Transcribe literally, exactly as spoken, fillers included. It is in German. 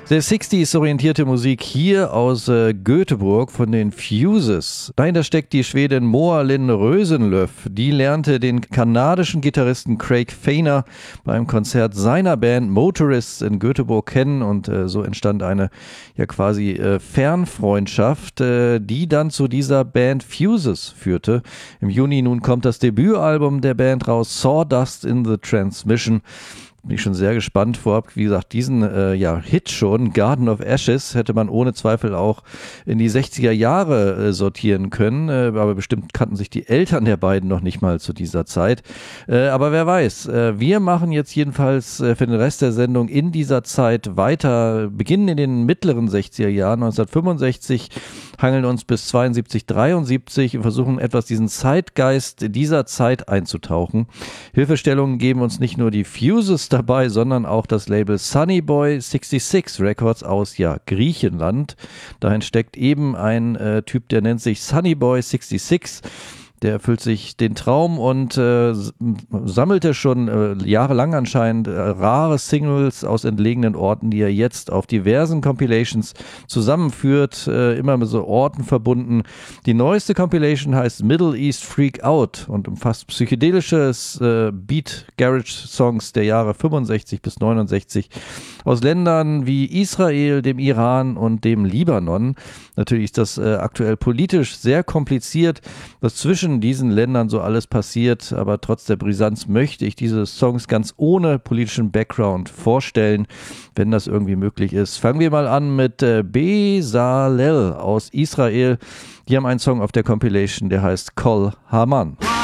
Sehr sechziger-orientierte Musik hier aus äh, Göteborg von den Fuses. Dahinter steckt die Schwedin Moa Linn Rösenlöf. Die lernte den kanadischen Gitarristen Craig Feiner beim Konzert seiner Band Motorists in Göteborg kennen und äh, so entstand eine ja quasi äh, Fernfreundschaft, äh, die dann zu dieser Band Fuses führte. Im Juni nun kommt das Debütalbum der Band raus, Sawdust in the Transmission. Bin ich schon sehr gespannt vorab. Wie gesagt, diesen äh, ja, Hit schon, Garden of Ashes, hätte man ohne Zweifel auch in die sechziger Jahre äh, sortieren können. Äh, aber bestimmt kannten sich die Eltern der beiden noch nicht mal zu dieser Zeit. Äh, aber wer weiß. Äh, wir machen jetzt jedenfalls äh, für den Rest der Sendung in dieser Zeit weiter. Beginnen in den mittleren sechziger Jahren, neunzehnhundertfünfundsechzig, hangeln uns bis zweiundsiebzig, dreiundsiebzig und versuchen etwas diesen Zeitgeist dieser Zeit einzutauchen. Hilfestellungen geben uns nicht nur die Fuses dabei, sondern auch das Label Sunnyboy sechsundsechzig Records aus ja, Griechenland. Dahin steckt eben ein äh, Typ, der nennt sich Sunnyboy sechsundsechzig. Der erfüllt sich den Traum und äh, sammelte schon äh, jahrelang anscheinend äh, rare Singles aus entlegenen Orten, die er jetzt auf diversen Compilations zusammenführt, äh, immer mit so Orten verbunden. Die neueste Compilation heißt Middle East Freak Out und umfasst psychedelisches äh, Beat-Garage-Songs der Jahre fünfundsechzig bis neunundsechzig aus Ländern wie Israel, dem Iran und dem Libanon. Natürlich ist das äh, aktuell politisch sehr kompliziert, was zwischen diesen Ländern so alles passiert, aber trotz der Brisanz möchte ich diese Songs ganz ohne politischen Background vorstellen, wenn das irgendwie möglich ist. Fangen wir mal an mit äh, Bezalel aus Israel. Die haben einen Song auf der Compilation, der heißt Kol Haman.